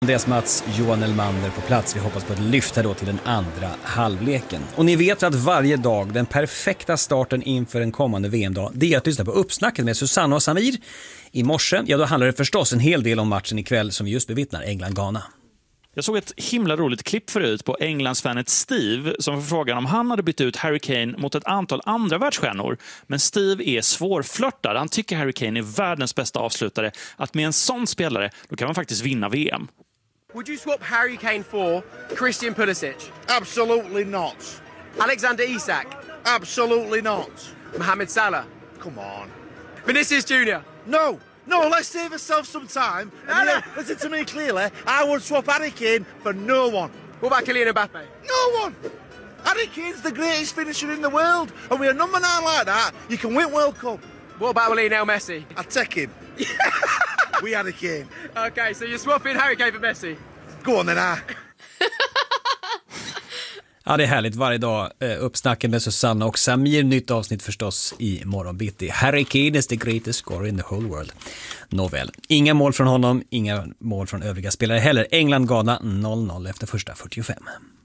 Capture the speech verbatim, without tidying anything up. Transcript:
Deras Mats, Johan Elmander på plats. Vi hoppas på ett lyft här då till den andra halvleken. Och ni vet att varje dag, den perfekta starten inför en kommande V M-dag, det är att lyssna på uppsnacket med Susanna och Samir. I morse, ja då handlar det förstås en hel del om matchen ikväll som vi just bevittnar, England-Ghana. Jag såg ett himla roligt klipp förut på Englandsfanet Steve som får frågan om han hade bytt ut Harry Kane mot ett antal andra världsstjärnor. Men Steve är svårflörtad. Han tycker Harry Kane är världens bästa avslutare. Att med en sån spelare, då kan man faktiskt vinna V M. Would you swap Harry Kane for Christian Pulisic? Absolutely not. Alexander Isak? Absolutely not. Mohamed Salah? Come on. Vinicius Junior? No. No, let's save ourselves some time. And here, listen to me clearly. I would swap Harry Kane for no one. What about Kylian Mbappe? No one. Harry Kane's the greatest finisher in the world. And with a number nine like that, you can win World Cup. What about Lionel Messi? I'd take him. We Harry Kane. Okay, so you're swapping Harry Kane for Messi? Go on then, I. Ja, det är härligt varje dag. Uppsnacken med Susanna och Samir. Nytt avsnitt förstås i morgon bitti. Harry Kane is the greatest scorer in the whole world. Nåväl, inga mål från honom, inga mål från övriga spelare heller. England-Ghana noll noll efter första fyrtiofem.